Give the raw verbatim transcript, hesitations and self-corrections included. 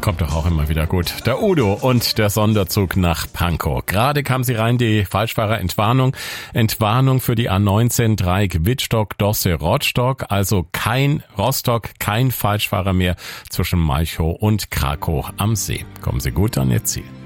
Kommt doch auch immer wieder gut. Der Udo und der Sonderzug nach Pankow. Gerade kam sie rein, die Falschfahrerentwarnung. Entwarnung für die A neunzehn Dreieck Wittstock, Dosse, Rostock. Also kein Rostock, kein Falschfahrer mehr zwischen Malchow und Krakow am See. Kommen Sie gut an Ihr Ziel.